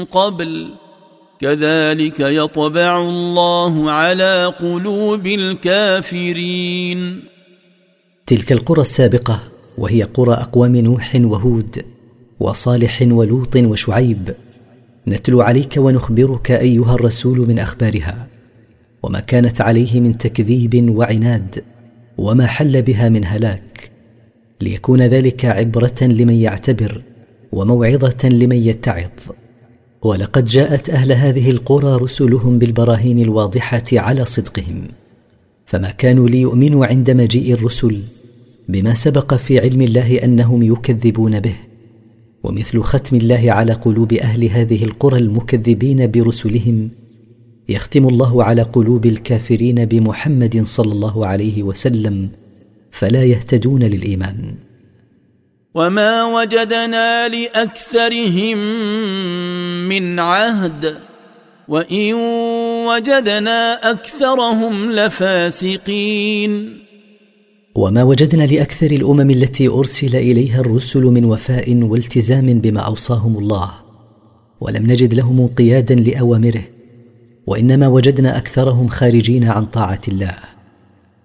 قبل كذلك يطبع الله على قلوب الكافرين. تلك القرى السابقة وهي قرى أقوام نوح وهود وصالح ولوط وشعيب نتلو عليك ونخبرك أيها الرسول من أخبارها وما كانت عليه من تكذيب وعناد وما حل بها من هلاك، ليكون ذلك عبرة لمن يعتبر وموعظة لمن يتعظ. ولقد جاءت أهل هذه القرى رسلهم بالبراهين الواضحة على صدقهم، فما كانوا ليؤمنوا عند مجيء الرسل بما سبق في علم الله أنهم يكذبون به. ومثل ختم الله على قلوب أهل هذه القرى المكذبين برسلهم يختم الله على قلوب الكافرين بمحمد صلى الله عليه وسلم فلا يهتدون للإيمان. وما وجدنا لأكثرهم من عهد وإن وجدنا أكثرهم لفاسقين. وما وجدنا لأكثر الأمم التي أرسل إليها الرسل من وفاء والتزام بما أوصاهم الله، ولم نجد لهم انقيادا لأوامره، وإنما وجدنا أكثرهم خارجين عن طاعة الله.